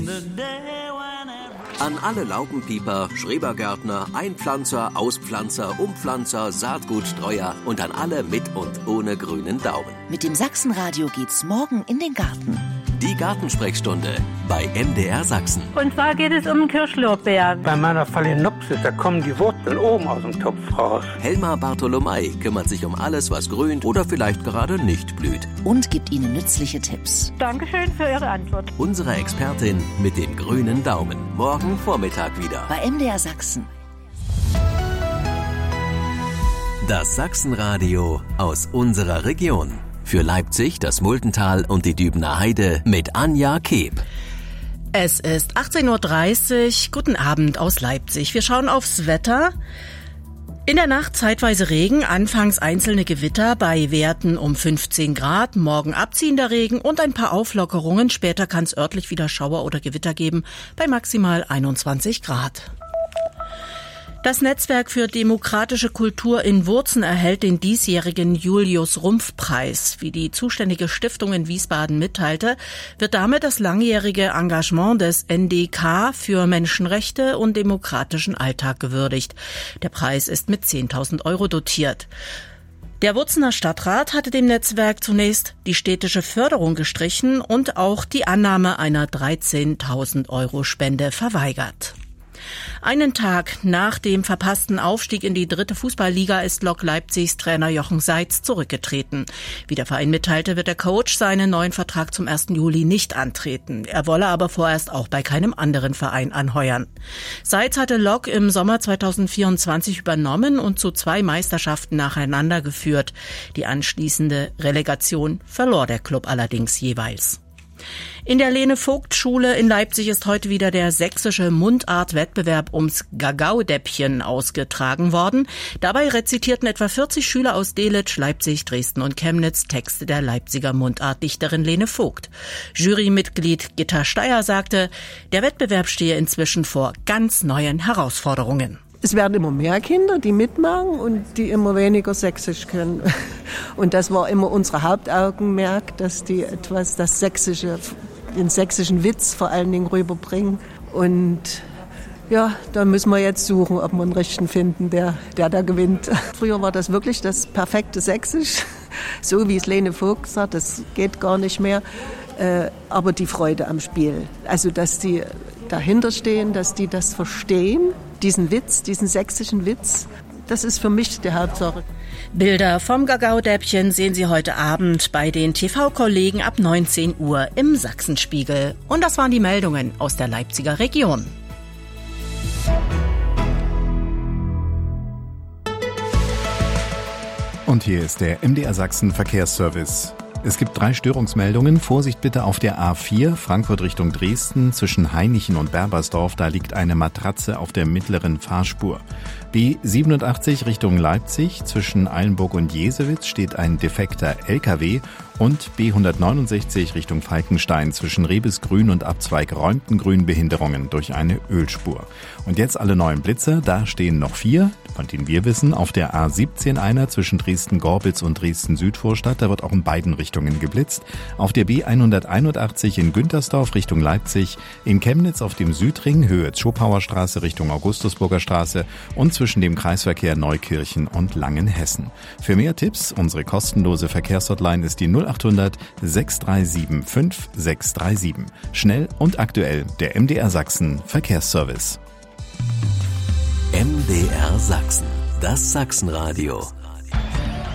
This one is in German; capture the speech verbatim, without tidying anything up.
An alle Laubenpieper, Schrebergärtner, Einpflanzer, Auspflanzer, Umpflanzer, Saatgutstreuer und an alle mit und ohne grünen Daumen. Mit dem Sachsenradio geht's morgen in den Garten. Die Gartensprechstunde bei M D R Sachsen. Und zwar geht es um Kirschlorbeer. Bei meiner Phalaenopsis, da kommen die Wurzeln oben aus dem Topf raus. Helma Bartholomei kümmert sich um alles, was grünt oder vielleicht gerade nicht blüht. Und gibt Ihnen nützliche Tipps. Dankeschön für Ihre Antwort. Unsere Expertin mit dem grünen Daumen. Morgen Vormittag wieder. Bei M D R Sachsen. Das Sachsenradio aus unserer Region. Für Leipzig, das Muldental und die Dübener Heide mit Anja Keeb. Es ist achtzehn Uhr dreißig. Guten Abend aus Leipzig. Wir schauen aufs Wetter. In der Nacht zeitweise Regen, anfangs einzelne Gewitter bei Werten um fünfzehn Grad, morgen abziehender Regen und ein paar Auflockerungen. Später kann es örtlich wieder Schauer oder Gewitter geben bei maximal einundzwanzig Grad. Das Netzwerk für demokratische Kultur in Wurzen erhält den diesjährigen Julius-Rumpf-Preis. Wie die zuständige Stiftung in Wiesbaden mitteilte, wird damit das langjährige Engagement des N D K für Menschenrechte und demokratischen Alltag gewürdigt. Der Preis ist mit zehntausend Euro dotiert. Der Wurzener Stadtrat hatte dem Netzwerk zunächst die städtische Förderung gestrichen und auch die Annahme einer dreizehntausend Euro Spende verweigert. Einen Tag nach dem verpassten Aufstieg in die dritte Fußballliga ist Lok Leipzigs Trainer Jochen Seitz zurückgetreten. Wie der Verein mitteilte, wird der Coach seinen neuen Vertrag zum ersten Juli nicht antreten. Er wolle aber vorerst auch bei keinem anderen Verein anheuern. Seitz hatte Lok im Sommer zweitausendvierundzwanzig übernommen und zu zwei Meisterschaften nacheinander geführt. Die anschließende Relegation verlor der Klub allerdings jeweils. In der Lene-Vogt-Schule in Leipzig ist heute wieder der sächsische Mundart-Wettbewerb ums Gagaudäppchen ausgetragen worden. Dabei rezitierten etwa vierzig Schüler aus Delitzsch, Leipzig, Dresden und Chemnitz Texte der Leipziger Mundartdichterin Lene Vogt. Jurymitglied Gitta Steyer sagte, der Wettbewerb stehe inzwischen vor ganz neuen Herausforderungen. Es werden immer mehr Kinder, die mitmachen und die immer weniger Sächsisch können. Und das war immer unser Hauptaugenmerk, dass die etwas das Sächsische, den sächsischen Witz vor allen Dingen rüberbringen. Und ja, da müssen wir jetzt suchen, ob wir einen Richtigen finden, der, der da gewinnt. Früher war das wirklich das perfekte Sächsisch, so wie es Lene Vogt sagt, das geht gar nicht mehr. Äh, aber die Freude am Spiel, also dass die dahinter stehen, dass die das verstehen, diesen Witz, diesen sächsischen Witz, das ist für mich die Hauptsache. Bilder vom Gagaudäppchen sehen Sie heute Abend bei den T V-Kollegen ab neunzehn Uhr im Sachsenspiegel. Und das waren die Meldungen aus der Leipziger Region. Und hier ist der M D R Sachsen Verkehrsservice. Es gibt drei Störungsmeldungen. Vorsicht bitte auf der A vier, Frankfurt Richtung Dresden, zwischen Hainichen und Berbersdorf. Da liegt eine Matratze auf der mittleren Fahrspur. B siebenundachtzig Richtung Leipzig, zwischen Eilenburg und Jesewitz steht ein defekter L K W. Und B hundertneunundsechzig Richtung Falkenstein, zwischen Rebesgrün und Abzweig Reumtengrün Behinderungen durch eine Ölspur. Und jetzt alle neuen Blitzer, da stehen noch vier, von denen wir wissen. Auf der A siebzehn einer zwischen Dresden-Gorbitz und Dresden-Südvorstadt, da wird auch in beiden Richtungen geblitzt. Auf der B hunderteinundachtzig in Güntersdorf Richtung Leipzig, in Chemnitz auf dem Südring, Höhe Zschopauer Straße Richtung Augustusburger Straße und zwischen dem Kreisverkehr Neukirchen und Langenhessen. Für mehr Tipps, unsere kostenlose Verkehrshotline ist die null achthundert sechs drei sieben fünf sechs drei sieben. Schnell und aktuell der M D R Sachsen Verkehrsservice. M D R Sachsen, das Sachsenradio.